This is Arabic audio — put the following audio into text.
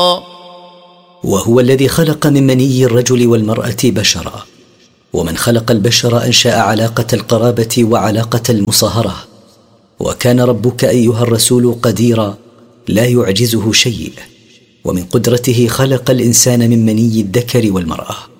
وهو الذي خلق من مني الرجل والمرأة بشرا، ومن خلق البشر أنشأ علاقة القرابة وعلاقة المصاهرة. وكان ربك أيها الرسول قديرا لا يعجزه شيء، ومن قدرته خلق الإنسان من مني الذكر والمرأة.